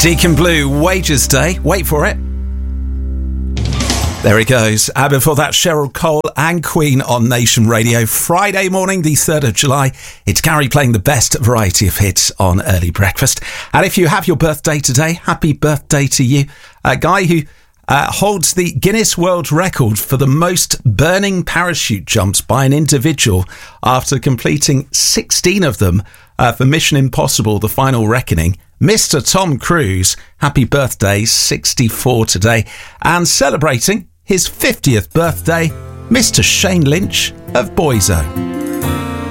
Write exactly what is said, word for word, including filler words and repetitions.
Deacon Blue, Wages Day. Wait for it. There he goes. And before that, Cheryl Cole and Queen on Nation Radio. Friday morning, the third of July. It's Gary playing the best variety of hits on Early Breakfast. And if you have your birthday today, happy birthday to you. A guy who uh, holds the Guinness World Record for the most burning parachute jumps by an individual after completing sixteen of them uh, for Mission Impossible, The Final Reckoning. Mister Tom Cruise, happy birthday, sixty-four today. And celebrating his fiftieth birthday, Mister Shane Lynch of Boyzone.